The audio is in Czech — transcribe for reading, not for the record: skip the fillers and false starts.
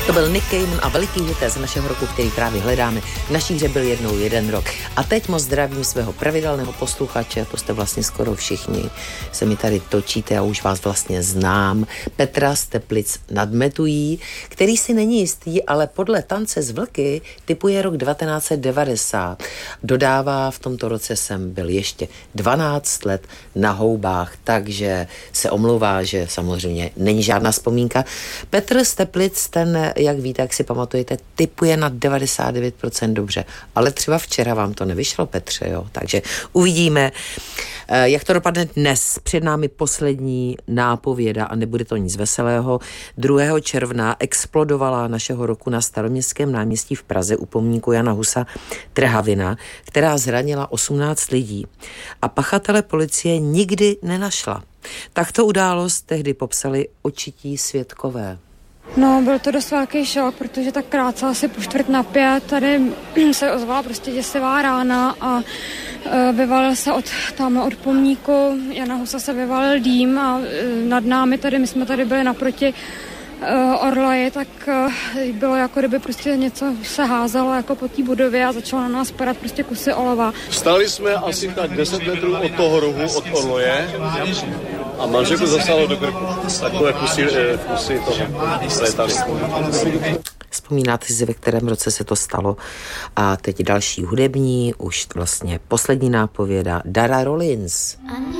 To byl Nick Cayman a veliký hit z našeho roku, který právě hledáme. V naší hře byl jednou jeden rok. A teď moc zdravím svého pravidelného posluchače, to jste vlastně skoro všichni. Se mi tady točíte, já už vás vlastně znám. Petra z Teplic nad Metují, který si není jistý, ale podle Tance z vlky typuje rok 1990. Dodává, v tomto roce jsem byl ještě 12 let na houbách, takže se omlouvá, že samozřejmě není žádná vzpomínka. Petr z Teplic, ten, jak víte, jak si pamatujete, tipuje na 99% dobře. Ale třeba včera vám to nevyšlo, Petře, jo? Takže uvidíme, jak to dopadne dnes. Před námi poslední nápověda a nebude to nic veselého. 2. června explodovala našeho roku na Staroměstském náměstí v Praze u pomníku Jana Husa trhavina, která zranila 18 lidí. A pachatele policie nikdy nenašla. Takto událost tehdy popsali očití svědkové. No, byl to dost velký šok, protože tak krátce asi po 4:45 tady se ozvala prostě děsivá rána a vyvalil se od pomníku Jana Husa se vyvalil dým a nad námi tady, my jsme tady byli naproti orloji, tak bylo jako kdyby prostě něco se házelo jako po té budově a začalo na nás padat prostě kusy olova. Stali jsme asi tak 10 metrů od toho rohu, od orloje a manželku zasalo do krku. Takové kusy toho létaly. Vzpomínáte si, ve kterém roce se to stalo. A teď další hudební, už vlastně poslední nápověda, Dara Rollins.